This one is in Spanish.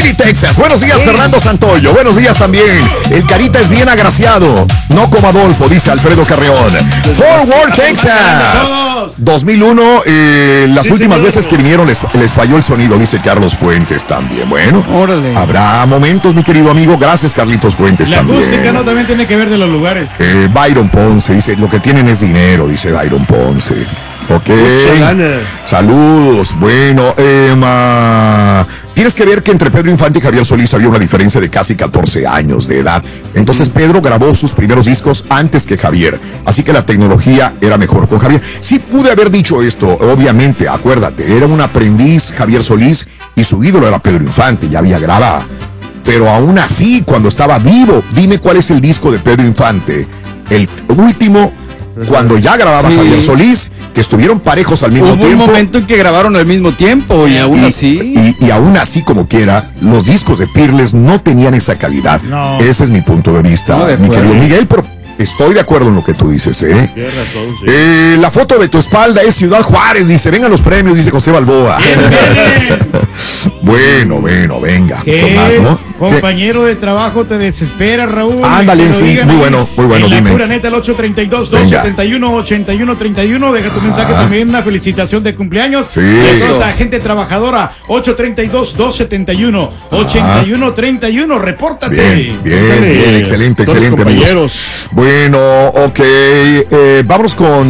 Lily, Texas. Buenos días, Fernando Santoyo. Buenos días también. El Carita es bien agraciado. No como Adolfo, dice Alfredo Carreón. Fort Worth, Texas. 2001, las últimas veces que vinieron les falló el sonido, dice Carlos Fuentes también. Bueno, órale. Habrá momentos, mi querido amigo. Gracias, Carlitos Fuentes también. La música no también tiene que ver de los lugares. Byron Ponce dice, lo que tienen es dinero, dice Byron Ponce. Ok. Saludos. Bueno, tienes que ver que entre Pedro Infante y Javier Solís había una diferencia de casi 14 años de edad. Entonces Pedro grabó sus primeros discos antes que Javier. Así que la tecnología era mejor con Javier. Sí pude haber dicho esto, obviamente, acuérdate, era un aprendiz Javier Solís y su ídolo era Pedro Infante, ya había grabado. Pero aún así, cuando estaba vivo, dime cuál es el disco de Pedro Infante. El último, cuando ya grababa Javier Solís, que estuvieron parejos al mismo tiempo. Hubo un momento en que grabaron al mismo tiempo y aún así. Y aún así, como quiera, los discos de Peerless no tenían esa calidad. No. Ese es mi punto de vista, mi querido Miguel, pero estoy de acuerdo en lo que tú dices, ¿eh? Tienes razón, sí. La foto de tu espalda es Ciudad Juárez, dice, vengan los premios, dice José Balboa. Bueno, venga. ¿Qué más, ¿no? Compañero de trabajo te desespera, Raúl? Ándale, sí, muy bueno, en dime. La pura neta, el 832-271-8131. Deja tu mensaje también, una felicitación de cumpleaños. Sí. Eso. A gente trabajadora, 832-271-8131. Repórtate. Bien, excelente, compañeros. Bueno, ok, vámonos con